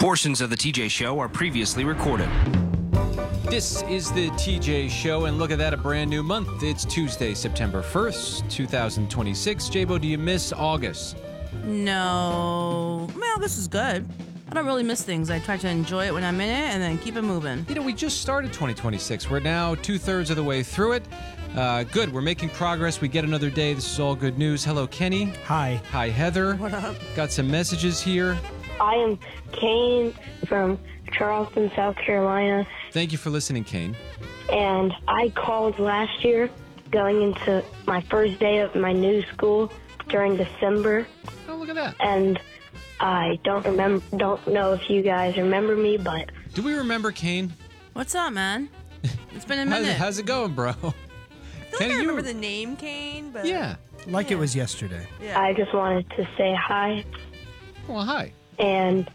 Portions of the TJ Show are previously recorded. This is the TJ Show, and look at that, a brand new month. It's Tuesday, September 1st, 2026. J-Bo, do you miss August? No. Well, this is good. I don't really miss things. I try to enjoy it when I'm in it and then keep it moving. You know, we just started 2026. We're now 2/3 of the way through it. Good. We're making progress. We get another day. This is all good news. Hello, Kenny. Hi. Hi, Heather. What up? Got some messages here. I am Kane from Charleston, South Carolina, Thank you for listening, Kane. and I called last year going into my first day of my new school during December, Oh, look at that. and I don't know if you guys remember me, but Do we remember Kane? What's up, man? It's been a minute. How's it going, bro? I feel like Kenny, I you- remember the name Kane, but Yeah. Like it was yesterday. yeah. I just wanted to say hi, Well, hi. and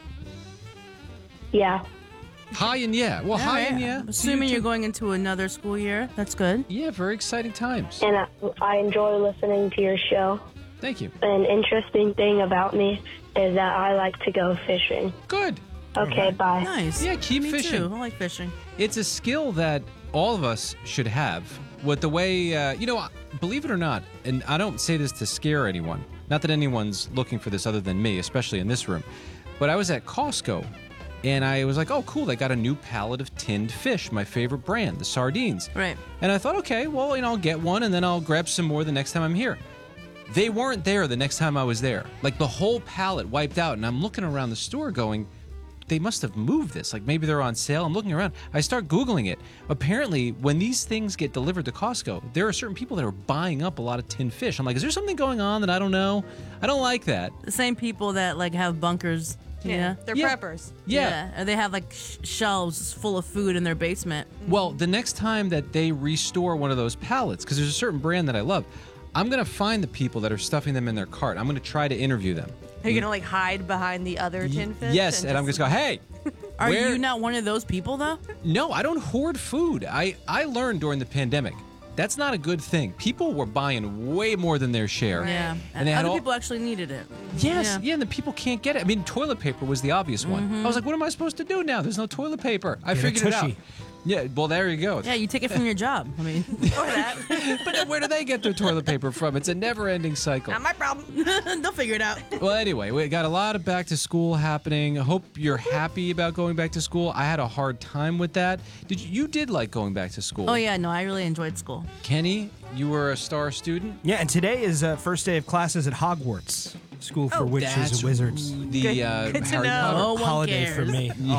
yeah, Hi and yeah. Well, All hi right. and yeah. Assuming You you're too. going into another school year. That's good. Yeah, very exciting times. and I enjoy listening to your show. Thank you. An interesting thing about me is that I like to go fishing. Good. Okay, bye. Nice. Yeah, keep Me fishing. too. I like fishing. It's a skill that all of us should have. With the way, believe it or not, and I don't say this to scare anyone, not that anyone's looking for this other than me, especially in this room, but I was at Costco and I was like, oh, cool, they got a new pallet of tinned fish, my favorite brand, the sardines. Right. And I thought, okay, well, I'll get one and then I'll grab some more the next time I'm here. They weren't there the next time I was there. Like the whole pallet wiped out, and I'm looking around the store going, they must have moved this. Like maybe they're on sale. I'm looking around. I start Googling it. Apparently, when these things get delivered to Costco, there are certain people that are buying up a lot of tinned fish. I'm like, is there something going on that I don't know? I don't like that. The same people that like have bunkers. Yeah. They're Yeah. preppers. Yeah. Or they have like shelves full of food in their basement. Well, the next time that they restore one of those pallets, because there's a certain brand that I love, I'm going to find the people that are stuffing them in their cart. I'm going to try to interview them. Are you gonna like hide behind the other tin fish? Yes, and I'm just go, hey. Are where- you not one of those people though? No, I don't hoard food. I learned during the pandemic. That's not a good thing. People were buying way more than their share. Yeah. And they had other all- people actually needed it. Yes, yeah, and the people can't get it. I mean, toilet paper was the obvious one. I was like, what am I supposed to do now? There's no toilet paper. I Get a figured it out. Tushy. Yeah, well, there you go. Yeah, you take it from your job. I mean, Or that. But then where do they get their toilet paper from? It's a never-ending cycle. Not my problem. they'll figure it out. Well, anyway, we got a lot of back to school happening. I hope you're happy about going back to school. I had a hard time with that. You did like going back to school? Oh yeah, no, I really enjoyed school. Kenny, you were a star student. Yeah, and today is first day of classes at Hogwarts, School for Witches That's and Wizards. the Good to Harry know. Potter. No one Holiday cares. for me.